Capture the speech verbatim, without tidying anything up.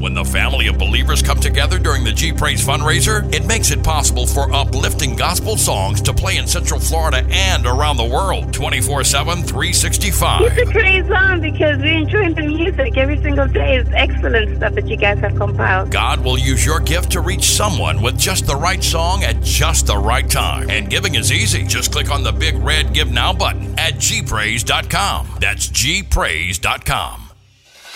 When the family of believers come together during the G-Praise fundraiser, it makes it possible for uplifting gospel songs to play in Central Florida and around the world, twenty-four seven, three sixty-five. Keep the praise on because we're enjoying the music every single day. It's excellent stuff that you guys have compiled. God will use your gift to reach someone with just the right song at just the right time. And giving is easy. Just click on the big red Give Now button at G praise dot com. That's G praise dot com.